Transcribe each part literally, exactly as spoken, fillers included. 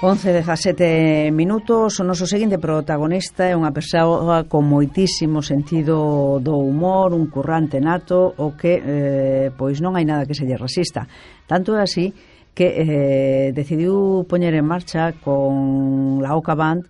once dezasete minutos. O noso seguinte protagonista é unha persoa con moitísimo sentido do humor, un currante nato, o que eh, pois non hai nada que se lle resista. Tanto é así que eh, decidiu poñer en marcha con la Oca Band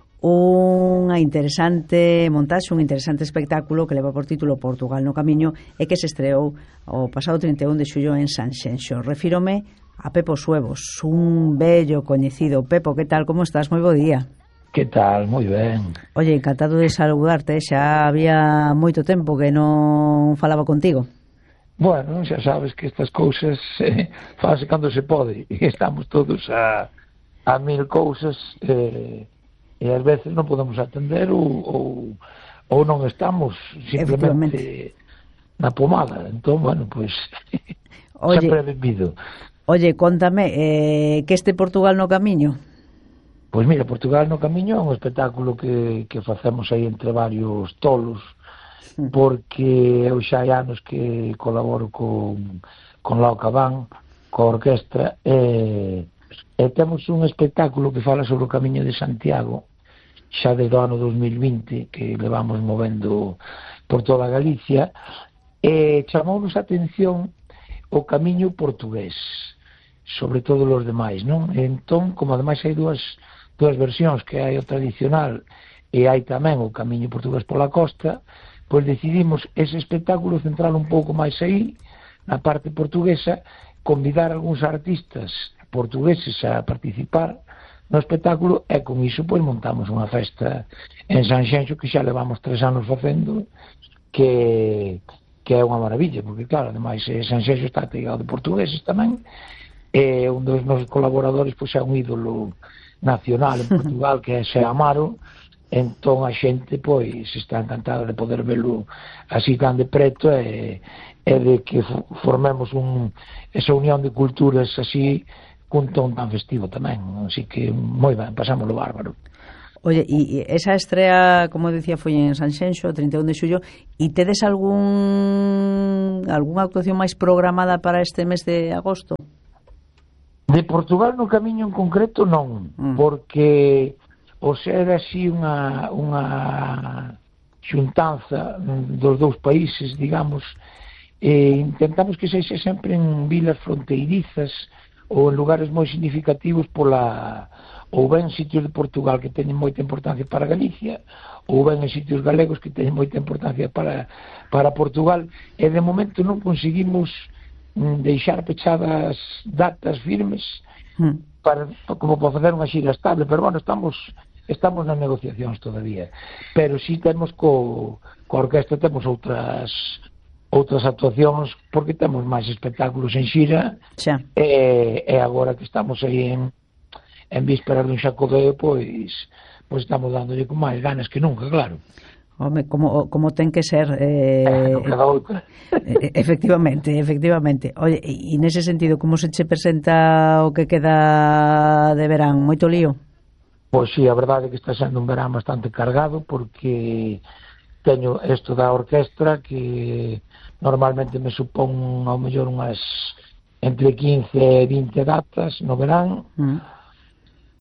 unha interesante montaxe, un interesante espectáculo que leva por título Portugal no Camiño e que se estreou o pasado trinta e un de xullo en Sanxenxo. Refírome a Pepo Suevos, un bello coñecido. Pepo, que tal, como estás? Moi bo día. Que tal? Moi ben. Oye, encantado de saludarte, xa había moito tempo que non falaba contigo. Bueno, xa sabes que estas cousas eh, fase cando se pode e estamos todos a, a mil cousas eh, e ás veces non podemos atender ou, ou, ou non estamos simplemente na pomada. Entón, bueno, pois pues, sempre é benvido. Oye, contame, eh, que este Portugal no Camiño? Pois mira, Portugal no Camiño é un espectáculo que, que facemos aí entre varios tolos, porque eu xa hai anos que colaboro con, con la Oca Band, coa orquestra, e, e temos un espectáculo que fala sobre o Camiño de Santiago, xa desde o ano dos mil vinte, que levamos movendo por toda Galicia, e chamounos a atención o Camiño portugués sobre todo os demais, non? Entón, como ademais hai dúas, dúas versións, que hai o tradicional e hai tamén o Camiño portugués pola costa, pois decidimos ese espectáculo central un pouco máis aí, na parte portuguesa, convidar algúns artistas portugueses a participar no espectáculo e con iso pois montamos unha festa en Sanxenxo que xa levamos tres anos facendo, que, que é unha maravilla, porque claro, ademais Sanxenxo está ateigado de portugueses tamén, e un dos nosos colaboradores pois é un ídolo nacional en Portugal que é Xe Amaro. Entón a xente pois está encantada de poder velo así tan de preto e, e de que formemos un, esa unión de culturas así cun ton tan festivo tamén, así que moi ben, pasámoslo bárbaro. Oye, e esa estrea, como decía, foi en Sanxenxo, trinta e un de xullo, e tedes algún algunha actuación máis programada para este mes de agosto? De Portugal no Camiño en concreto non, mm. porque o ser así unha, unha xuntanza dos dous países, digamos, e intentamos que sexa sempre en vilas fronteirizas ou en lugares moi significativos pola, ou ben sitios de Portugal que teñen moita importancia para Galicia, ou ben en sitios galegos que teñen moita importancia para, para Portugal, e de momento non conseguimos deixar pechadas datas firmes mm. para, como para facer unha xira estable, pero bueno, estamos estamos nas negociacións todavía, pero si temos co, co orquestra temos outras outras actuacións, porque temos máis espectáculos en xira e, e agora que estamos aí en, en vísperas dun xacodeo, pois, pois estamos dándolle con máis ganas que nunca, claro. Home, como, como ten que ser eh, eh, cada outra. eh, efectivamente, efectivamente. Oye, e nese sentido, como se che presenta o que queda de verán? Moito lío? Pois sí, a verdade é que está sendo un verán bastante cargado, porque teño isto da orquestra que normalmente me supón ao mellor unhas entre quince e vinte datas no verán, mm.